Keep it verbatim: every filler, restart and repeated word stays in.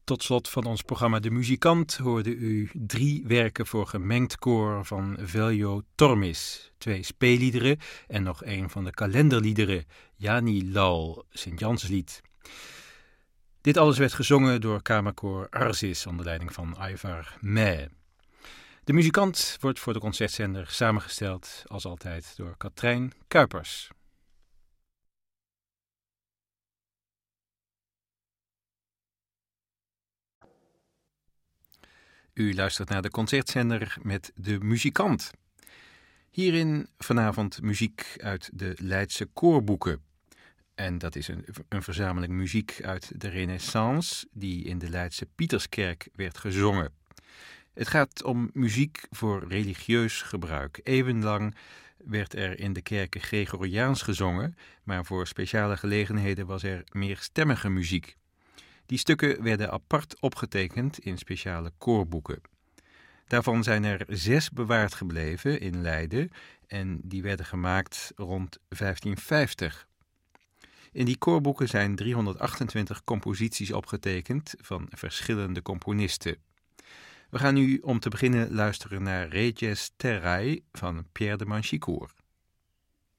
Tot slot van ons programma De Muzikant hoorde u drie werken voor gemengd koor van Veljo Tormis. Twee speelliederen en nog een van de kalenderliederen, Jani Lal, Sint-Janslied. Dit alles werd gezongen door kamerkoor Arzis onder leiding van Ivar Mee. De Muzikant wordt voor de concertzender samengesteld, als altijd, door Katrijn Kuipers. U luistert naar de concertzender met De Muzikant. Hierin vanavond muziek uit de Leidse koorboeken. En dat is een, een verzameling muziek uit de Renaissance die in de Leidse Pieterskerk werd gezongen. Het gaat om muziek voor religieus gebruik. Eeuwenlang werd er in de kerken Gregoriaans gezongen, maar voor speciale gelegenheden was er meerstemmige muziek. Die stukken werden apart opgetekend in speciale koorboeken. Daarvan zijn er zes bewaard gebleven in Leiden en die werden gemaakt rond vijftien vijftig. In die koorboeken zijn driehonderdachtentwintig composities opgetekend van verschillende componisten. We gaan nu om te beginnen luisteren naar Reges Terrae van Pierre de Manchicourt.